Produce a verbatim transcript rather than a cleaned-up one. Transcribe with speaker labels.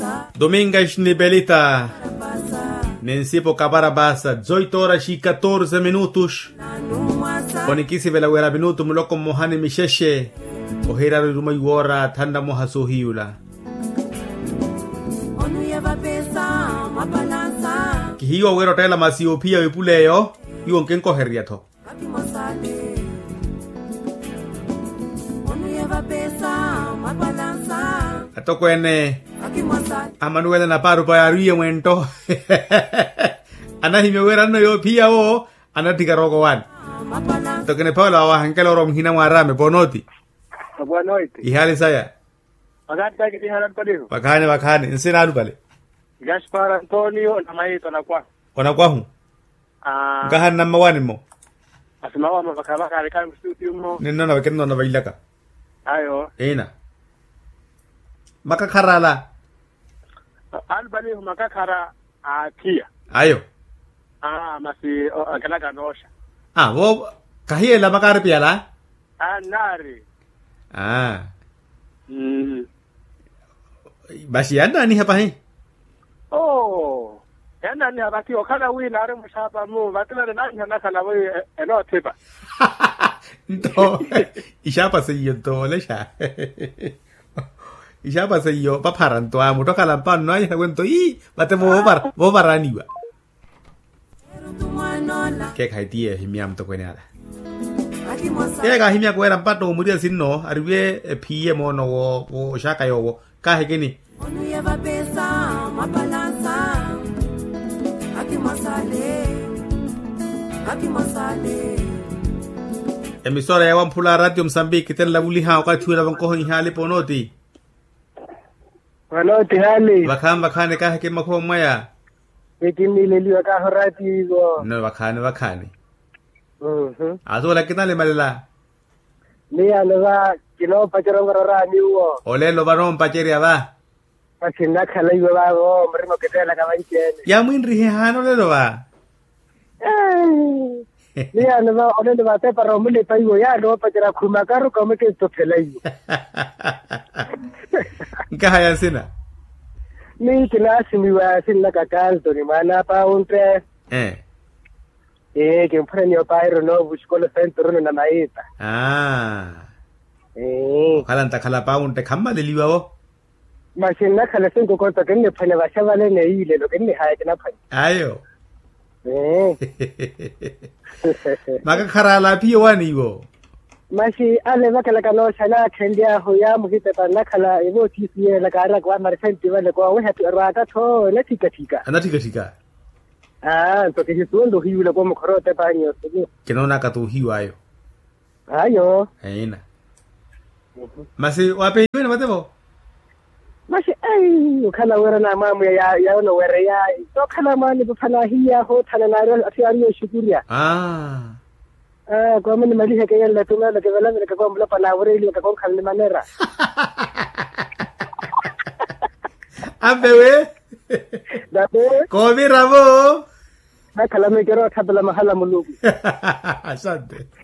Speaker 1: Domingas Nibelita. Nensipo Cabarabasa. dezoito horas e catorze minutos. Onikisi vela wera minuto muloko mohani misheshe. Ohera ruma yuora tanda moha sohiula. Kihiyo wero tela masiopia wipuleyo. Yuon kenko heriato. Atoko ene amanuela na paru pa aruye mwento anahi mewera no yo pia o anatika rogo wan tokene paula wa hankelo rom hina warame bonoti
Speaker 2: bonoti
Speaker 1: ihali saya
Speaker 2: agata ke diharan padiho
Speaker 1: bakane bakane insina alubale
Speaker 2: Gaspar Antonio na maito na kwa
Speaker 1: ona kwa hu
Speaker 2: ah
Speaker 1: gahan number one mo
Speaker 2: asma wa makaba kare kan studio mo
Speaker 1: ninno na kenno na bailaka
Speaker 2: ayo
Speaker 1: ena makakharala
Speaker 2: albani makakara atia
Speaker 1: ayo
Speaker 2: ah masi akana kanosha
Speaker 1: ah wo kahiela makare piala
Speaker 2: ah nari
Speaker 1: ah
Speaker 2: mm
Speaker 1: basi anda ni hapa he
Speaker 2: oh yana ni abati okana wi nare mushaba mu batela na nyana kana we eno tipa
Speaker 1: ndo ishapa seyo to lesha ishapa seyo paparanto amo toka la pan no hay cuento y bate mo bar bo baraniwa ke kaitie himiam to kwenala ke ga himia kwera pato muri sinno ariwe pie mo no wo shaka yo ka hekeni emisora ya Wampula Radio Msambiki tena uli ha wakati ula banko hi hali ponoti
Speaker 2: ponoti hali
Speaker 1: bakamba khane ka heke makho maya
Speaker 2: ekimile liwa ka horati go
Speaker 1: no bakane bakane
Speaker 2: mhm
Speaker 1: azola kinale malela
Speaker 2: ni alwa kino pachorongoro rani wo
Speaker 1: ole lo baron pacheria ba
Speaker 2: pachina khala iwa ba go mrimo ketela ka banchene
Speaker 1: ya mwinri he hano le lo ba
Speaker 2: ni alwa ole le ba te para mule paigo ya no pachara khuma karu kome ke to phelai
Speaker 1: nka haya sina
Speaker 2: ni kina simiwa sinna ka kanto ni mana pa unte
Speaker 1: eh
Speaker 2: eh que premio pairo no busco el centro na maita
Speaker 1: ah
Speaker 2: eh
Speaker 1: kala ntakhala pa unte khamba le liwa bo
Speaker 2: machina khala sengo konta ke ne phane ba shabale ne ile lo ke ne haya kana phane
Speaker 1: ayo
Speaker 2: eh
Speaker 1: maka kharala phi wani bo
Speaker 2: mashi ale ba kala kano shala khendia hoya muhite pa na khala ebo tisiye la kara kwa mar senti wale kwa we hatu rata tho le tika tika
Speaker 1: ana tika tika
Speaker 2: ah to ke hitundo hiula kwa mkhorote pa nyo
Speaker 1: kinona ka tu hiwa ayo
Speaker 2: ayo
Speaker 1: aina masi wape wena matebo
Speaker 2: mashi ai khala wera na mamu ya ya no wera ya to khala mani bu phana hiya ho thana na ro asiariyo shukuriya
Speaker 1: ah
Speaker 2: ah kwa mani mali heke yalla tuna la ke wala ke kwa mbla pana wera ile ka kwa khalni manera
Speaker 1: abewe
Speaker 2: dabe
Speaker 1: ko mi rabo
Speaker 2: na khala me kero thabla mahala mulugu
Speaker 1: asante